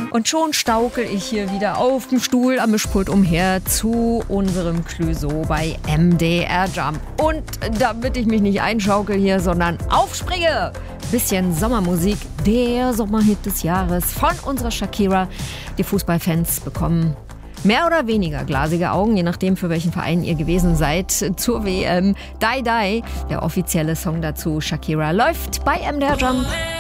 Und schon staukel ich hier wieder auf dem Stuhl am Mischpult umher zu unserem Clouseau bei MDR Jump. Und damit ich mich nicht einschaukel hier, sondern aufspringe, bisschen Sommermusik, der Sommerhit des Jahres von unserer Shakira. Die Fußballfans bekommen mehr oder weniger glasige Augen, je nachdem, für welchen Verein ihr gewesen seid, zur WM. Die Die, der offizielle Song dazu. Shakira läuft bei MDR Jump.